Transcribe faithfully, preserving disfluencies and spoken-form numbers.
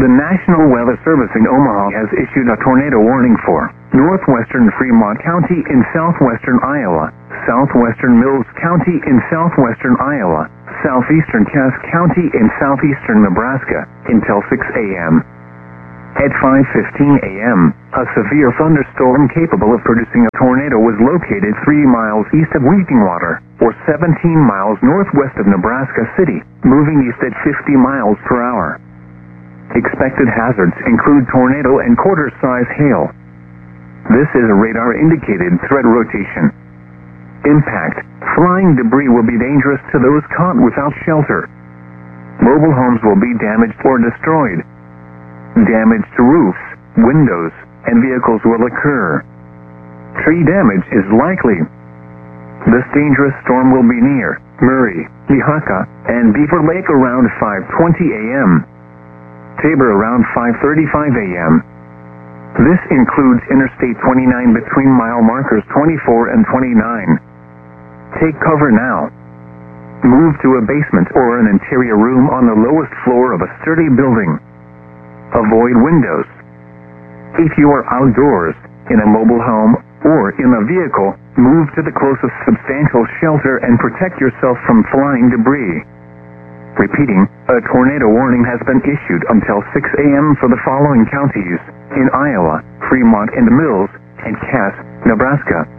The National Weather Service in Omaha has issued a tornado warning for northwestern Fremont County in southwestern Iowa, southwestern Mills County in southwestern Iowa, southeastern Cass County in southeastern Nebraska until six a m At five fifteen a m, a severe thunderstorm capable of producing a tornado was located three miles east of Wheatingwater, or seventeen miles northwest of Nebraska City, moving east at fifty miles per hour. Expected hazards include tornado and quarter-size hail. This is a radar-indicated threat rotation. Impact: flying debris will be dangerous to those caught without shelter. Mobile homes will be damaged or destroyed. Damage to roofs, windows, and vehicles will occur. Tree damage is likely. This dangerous storm will be near Murray, Lehaka, and Beaver Lake around five twenty a m Tabor around five thirty-five a m This includes Interstate twenty-nine between mile markers twenty-four and twenty-nine. Take cover now. Move to a basement or an interior room on the lowest floor of a sturdy building. Avoid windows. If you are outdoors, in a mobile home, or in a vehicle, move to the closest substantial shelter and protect yourself from flying debris. Repeating, a tornado warning has been issued until six a m for the following counties in Iowa, Fremont and Mills, and Cass, Nebraska.